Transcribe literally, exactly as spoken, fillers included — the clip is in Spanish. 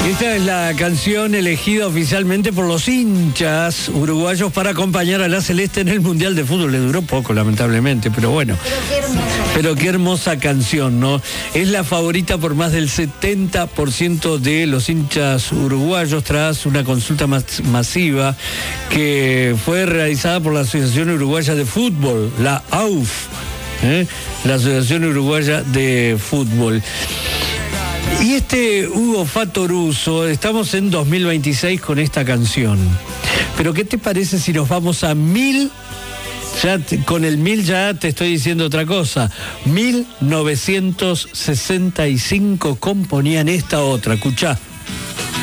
Esta es la canción elegida oficialmente por los hinchas uruguayos para acompañar a la Celeste en el Mundial de Fútbol. Le duró poco, lamentablemente, pero bueno. Pero qué hermosa. Pero qué hermosa canción, ¿no? Es la favorita por más del setenta por ciento de los hinchas uruguayos tras una consulta mas- masiva que fue realizada por la Asociación Uruguaya de Fútbol, la A U F, ¿eh? La Asociación Uruguaya de Fútbol. Y este Hugo Fattoruso, estamos en dos mil veintiséis con esta canción. Pero ¿qué te parece si nos vamos a mil? Ya te, con el mil ya te estoy diciendo otra cosa. mil novecientos sesenta y cinco componían esta otra, escuchá.